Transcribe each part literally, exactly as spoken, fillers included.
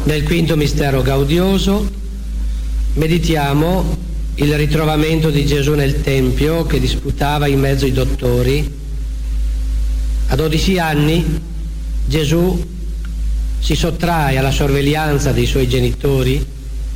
Nel quinto mistero gaudioso meditiamo il ritrovamento di Gesù nel Tempio che disputava in mezzo ai dottori. A dodici anni Gesù si sottrae alla sorveglianza dei suoi genitori,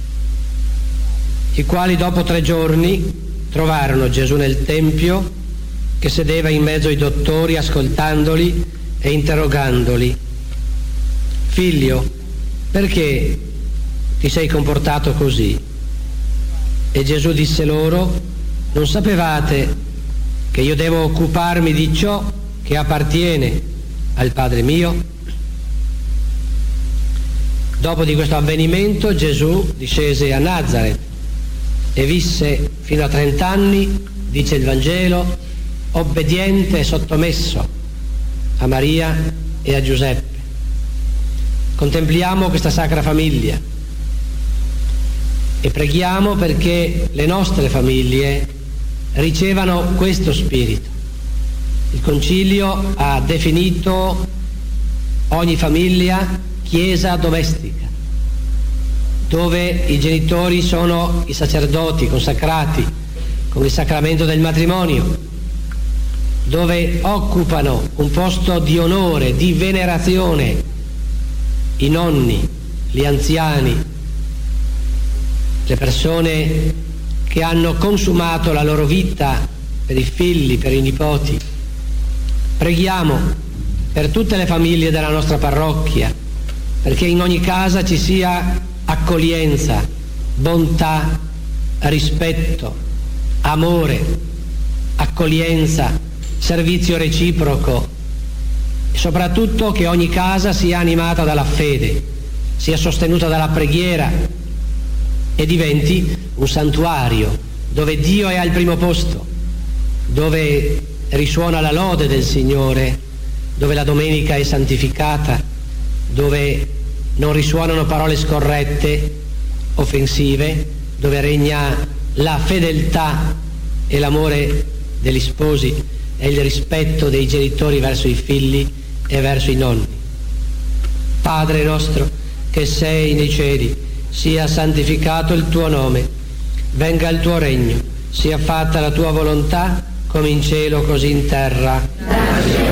i quali dopo tre giorni trovarono Gesù nel Tempio che sedeva in mezzo ai dottori ascoltandoli e interrogandoli: figlio, perché ti sei comportato così? E Gesù disse loro: non sapevate che io devo occuparmi di ciò che appartiene al Padre mio? Dopo di questo avvenimento Gesù discese a Nazaret e visse fino a trent'anni, dice il Vangelo, obbediente e sottomesso a Maria e a Giuseppe. Contempliamo questa sacra famiglia e preghiamo perché le nostre famiglie ricevano questo spirito. Il Concilio ha definito ogni famiglia chiesa domestica, dove i genitori sono i sacerdoti consacrati con il sacramento del matrimonio, dove occupano un posto di onore, di venerazione i nonni, gli anziani, le persone che hanno consumato la loro vita per i figli, per i nipoti. Preghiamo per tutte le famiglie della nostra parrocchia, perché in ogni casa ci sia accoglienza, bontà, rispetto, amore, accoglienza, servizio reciproco, e soprattutto che ogni casa sia animata dalla fede, sia sostenuta dalla preghiera e diventi un santuario dove Dio è al primo posto, dove risuona la lode del Signore, dove la domenica è santificata, dove non risuonano parole scorrette, offensive, dove regna la fedeltà e l'amore degli sposi e il rispetto dei genitori verso i figli e verso i nonni. Padre nostro che sei nei cieli, sia santificato il tuo nome, venga il tuo regno, sia fatta la tua volontà come in cielo così in terra.